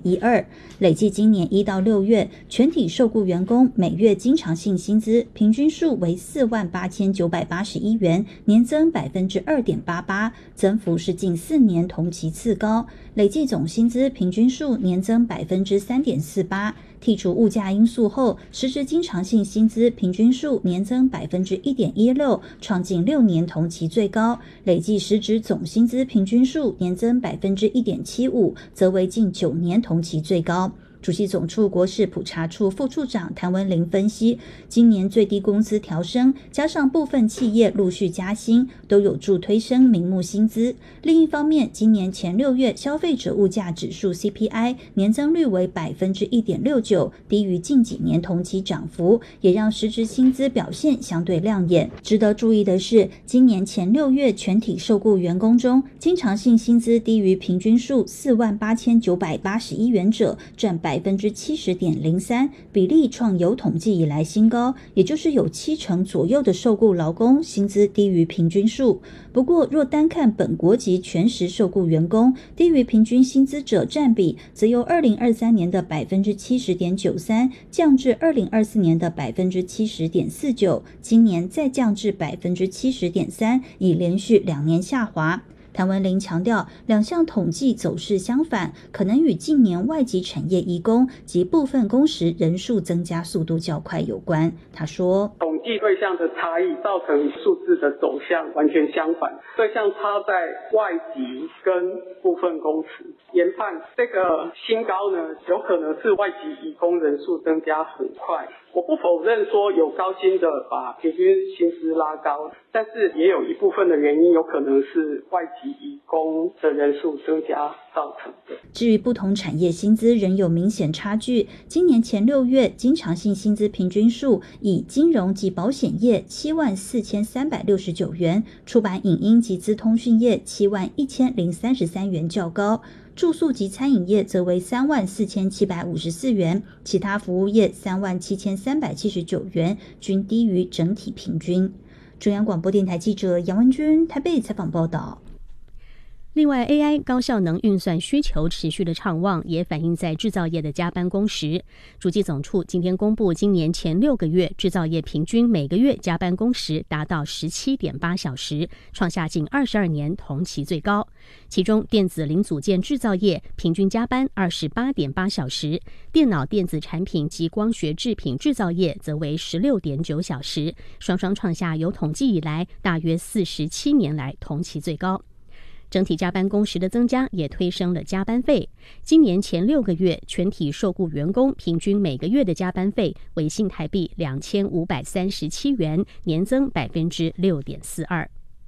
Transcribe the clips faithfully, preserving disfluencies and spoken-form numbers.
一二。累计今年一到六月，全体受雇员工每月经常性薪资平均数为四万八千九百八十一元，年增百分之二点八八，增幅是近四年同期次高。累计总薪资平均数年增百分之三点四八。剔除物价因素后，实质经常性薪资平均数年增百分之一点一六，创近六年同期最高。累计实质总薪资平均数年增百分之一点七五，则为近九年同期最高。主计总处国事普查处副处长谭文玲分析，今年最低工资调升，加上部分企业陆续加薪，都有助推升名目薪资。另一方面，今年前六月消费者物价指数 C P I 年增率为百分之一点六九，低于近几年同期涨幅，也让实质薪资表现相对亮眼。值得注意的是，今年前六月全体受雇员工中，经常性薪资低于平均数四万八千九百八十一元者，占百分之七十点零三，比例创有统计以来新高，也就是有七成左右的受雇劳工薪资低于平均数。不过，若单看本国籍全时受雇员工，低于平均薪资者占比，则由二零二三年的百分之七十点九三降至二零二四年的百分之七十点四九，今年再降至百分之七十点三，已连续两年下滑。谭文玲强调，两项统计走势相反，可能与近年外籍产业移工及部分工时人数增加速度较快有关。他说， 统计对象的差异造成数字的走向完全相反，对象差在外籍跟部分工时。研判这个新高呢，有可能是外籍移工人数增加很快。我不否认说有高薪的把平均薪资拉高，但是也有一部分的原因有可能是外籍移工的人数增加造成的。 至于不同产业薪资仍有明显差距，今年前六月经常性薪资平均数以金融及保险业七万四千三百六十九元，出版影音及资通讯业七万一千零三十三元较高。住宿及餐饮业则为三万四千七百五十四元，其他服务业三万七千三百七十九元，均低于整体平均。中央广播电台记者杨文君台北采访报道。 另外 A I 高效能运算需求持续的畅旺，也反映在制造业的加班工时。主计总处今天公布，今年前六个月制造业平均每个月加班工时达到 十七点八小时，创下近二十二年同期最高。其中电子零组件制造业平均加班 二十八点八小时，电脑电子产品及光学制品制造业则为 十六点九小时，双双创下有统计以来大约四十七年来同期最高。整体加班工时的增加也推升了加班费。今年前六个月，全体受雇员工平均每个月的加班费为新台币两千五百三十七元，年增百分之六点四二。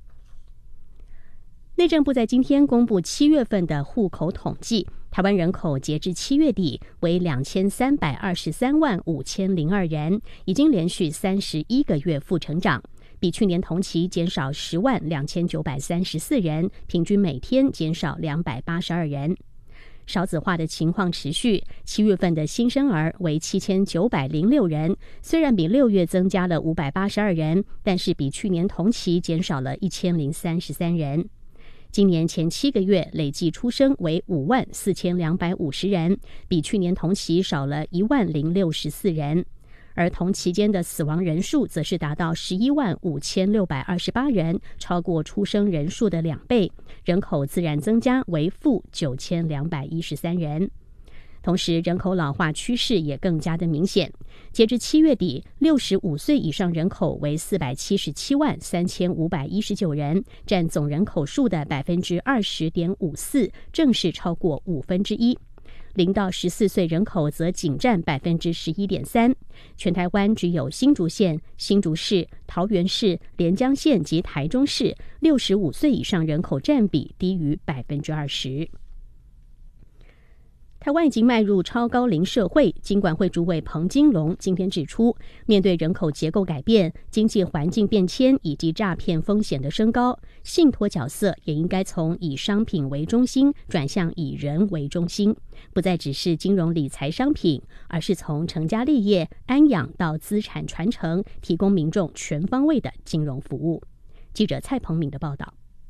内政部在今天公布七月份的户口统计，台湾人口截至七月底为两千三百二十三万五千零二人，已经连续三十一个月负成长。比去年同期减少十万两千九百三十四人，平均每天减少两百八十二人。少子化的情况持续，七月份的新生儿为七千九百零六人，虽然比六月增加了五百八十二人，但是比去年同期减少了一千零三十三人。今年前七个月累计出生为五万四千两百五十人，比去年同期少了一万零六十四人。而同期间的死亡人数则是达到十一万五千六百二十八人，超过出生人数的两倍，人口自然增加为负九千两百一十三人。同时，人口老化趋势也更加的明显。截至七月底，六十五岁以上人口为四百七十七万三千五百一十九人，占总人口数的百分之二十点五四，正式超过五分之一。零到十四岁人口则仅占百分之十一点三，全台湾只有新竹县、新竹市、桃园市、连江县及台中市六十五岁以上人口占比低于百分之二十。台湾已经迈入超高龄社会，金管会主委彭金龙今天指出，面对人口结构改变、经济环境变迁以及诈骗风险的升高，信托角色也应该从以商品为中心转向以人为中心，不再只是金融理财商品，而是从成家立业、安养到资产传承，提供民众全方位的金融服务。记者蔡鹏敏的报道。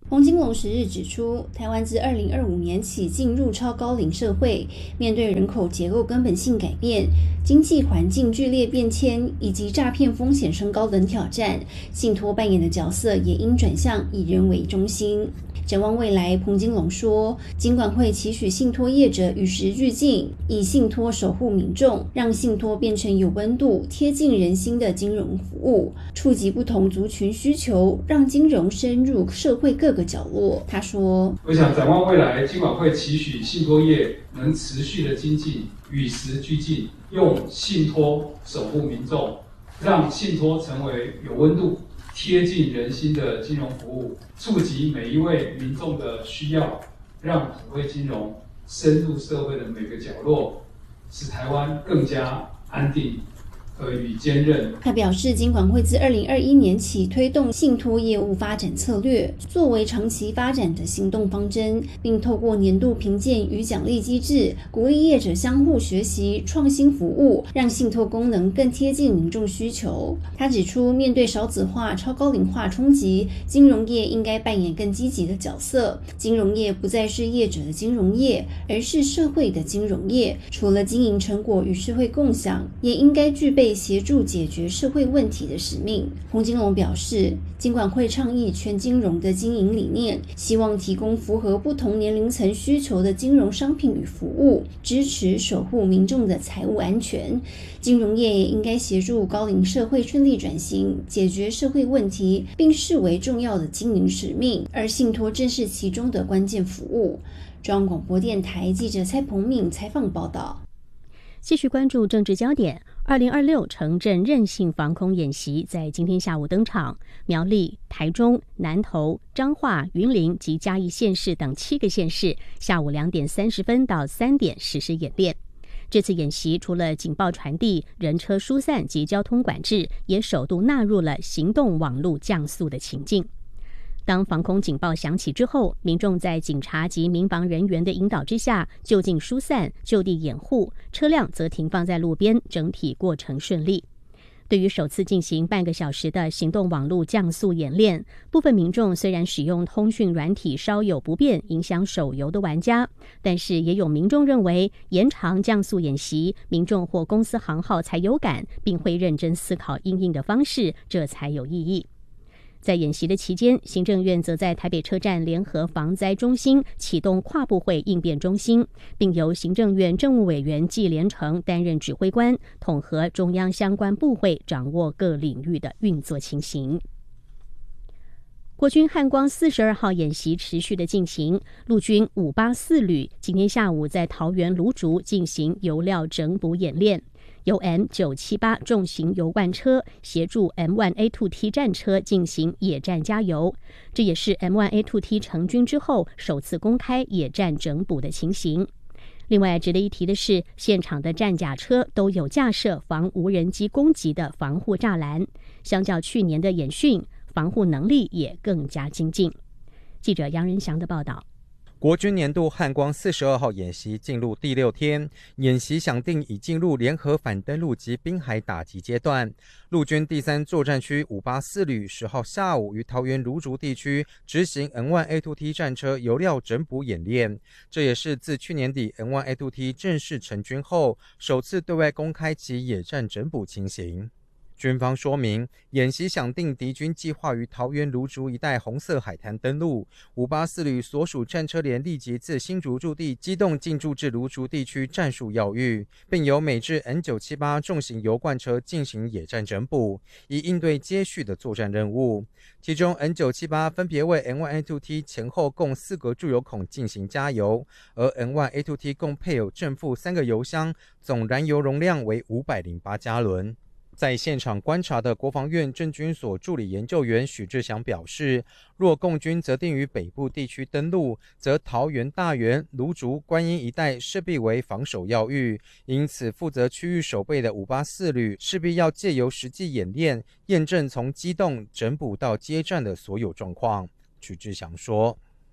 洪金龙十日指出，台湾自二零二五年起进入超高龄社会，面对人口结构根本性改变、经济环境剧烈变迁以及诈骗风险升高等挑战，信托扮演的角色也应转向以人为中心。展望未来，彭金龙说，金管会期许信托业者与时俱进，以信托守护民众，让信托变成有温度、贴近人心的金融服务，触及不同族群需求，让金融深入社会各个角落。他说， 我想展望未来，金管会期许信托业能持续的精进，与时俱进，用信托守护民众，让信托成为有温度、贴近人心的金融服务，触及每一位民众的需要，让普惠金融深入社会的每个角落，使台湾更加安定和与坚韧。 他表示，金管会自二零二一年起推动信托业务发展策略，作为长期发展的行动方针，并透过年度评鉴与奖励机制，鼓励业者相互学习、创新服务，让信托功能更贴近民众需求。他指出，面对少子化、超高龄化冲击，金融业应该扮演更积极的角色。金融业不再是业者的金融业，而是社会的金融业。除了经营成果与社会共享，也应该具备协助解决社会问题的使命。洪金龙表示，金管会倡议全金融的经营理念，希望提供符合不同年龄层需求的金融商品与服务，支持守护民众的财务安全。金融业也应该协助高龄社会顺利转型，解决社会问题，并视为重要的经营使命，而信托正是其中的关键服务。中央广播电台记者蔡鹏敏采访报道。 继续关注政治焦点。二零二六城镇韧性防空演习在今天下午登场，苗栗、台中、南投、彰化、云林及嘉义县市等七个县市下午两点三十分到三点实施演练。这次演习除了警报传递、人车疏散及交通管制，也首度纳入了行动网路降速的情境。当防空警报响起之后，民众在警察及民防人员的引导之下就近疏散、就地掩护，车辆则停放在路边，整体过程顺利。对于首次进行半个小时的行动网路降速演练，部分民众虽然使用通讯软体稍有不便，影响手游的玩家，但是也有民众认为延长降速演习，民众或公司行号才有感，并会认真思考因应的方式，这才有意义。在演习的期间，行政院则在台北车站联合防灾中心启动跨部会应变中心，并由行政院政务委员纪连成担任指挥官，统合中央相关部会，掌握各领域的运作情形。国军汉光四十二号演习持续的进行，陆军五八四旅今天下午在桃园芦竹进行油料整补演练，由 M 九七八 重型油罐车协助 M 一 A 二 T 战车进行野战加油，这也是 M 一 A 二 T 成军之后首次公开野战整补的情形。另外值得一提的是，现场的战甲车都有架设防无人机攻击的防护栅栏，相较去年的演训，防护能力也更加精进。记者杨仁祥的报道。 国军年度汉光四十二号演习进入第六天，演习想定已进入联合反登陆及滨海打击阶段。陆军第三作战区五八四旅十号下午于桃园芦竹地区执行 M 一 A 二 T 战车油料整补演练，这也是自去年底 M 一 A 二 T 正式成军后首次对外公开其野战整补情形。军方说明，演习想定敌军计划于桃园芦竹一带红色海滩登陆，五八四旅所属战车连立即自新竹驻地机动进驻至芦竹地区战术要域，并由美制 M 九七八 重型油罐车进行野战整补，以应对接续的作战任务。其中 M 九七八 分别为 M 一 A 二 T 前后共四个注油孔进行加油，而 M 一 A 二 T 共配有正负三个油箱，总燃油容量为五百零八加仑。在现场观察的国防院政军所助理研究员许志祥表示，若共军择定于北部地区登陆，则桃园、大园、芦竹、观音一带势必为防守要域，因此负责区域守备的五八四旅势必要借由实际演练，验证从机动、整补到接战的所有状况。许志祥说，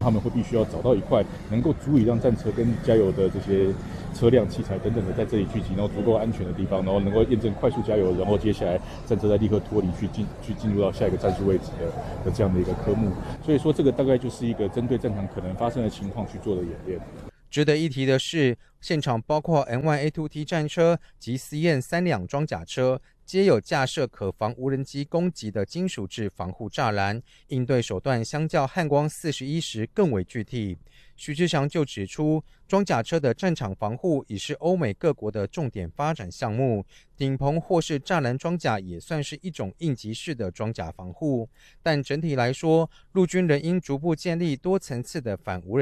他们会必须要找到一块能够足以让战车跟加油的这些车辆、器材等等的在这里聚集，然后足够安全的地方，然后能够验证快速加油，然后接下来战车再立刻脱离去进去进入到下一个战术位置的的这样的一个科目。所以说，这个大概就是一个针对战场可能发生的情况去做的演练。 值得一提的是，现场包括 M 一 A 二 T 战车及 C N 三辆装甲车，皆有架设可防无人机攻击的金属制防护栅栏，应对手段相较汉光四十一时更为具体。徐志祥就指出，装甲车的战场防护已是欧美各国的重点发展项目，顶棚或是栅栏装甲也算是一种应急式的装甲防护，但整体来说，陆军仍应逐步建立多层次的反无人